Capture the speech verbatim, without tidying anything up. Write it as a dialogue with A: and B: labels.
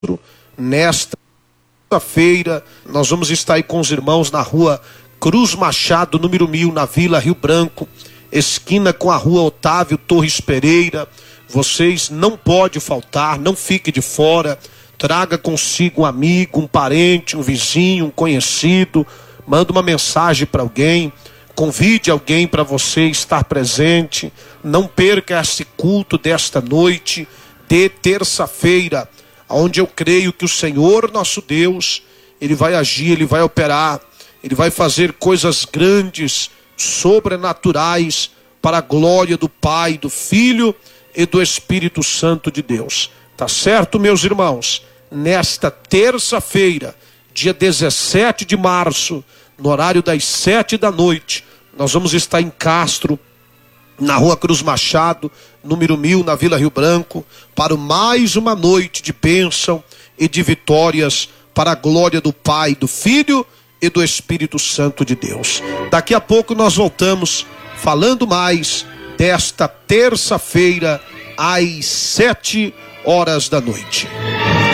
A: Nesta feira nós vamos estar aí com os irmãos na rua Cruz Machado, número mil, na Vila Rio Branco, esquina com a rua Otávio Torres Pereira. Vocês não podem faltar, não fique de fora. Traga consigo um amigo, um parente, um vizinho, um conhecido. Manda uma mensagem para alguém. Convide alguém para você estar presente. Não perca esse culto desta noite de terça-feira, onde eu creio que o Senhor nosso Deus, Ele vai agir, Ele vai operar, Ele vai fazer coisas grandes, sobrenaturais, para a glória do Pai, do Filho e do Espírito Santo de Deus. Tá certo, meus irmãos? Nesta terça-feira, dia dezessete de março, no horário das sete da noite, nós vamos estar em Castro, na rua Cruz Machado, número mil, na Vila Rio Branco, para mais uma noite de bênção e de vitórias para a glória do Pai, do Filho e do Espírito Santo de Deus. Daqui a pouco nós voltamos falando mais desta terça-feira às sete horas da noite.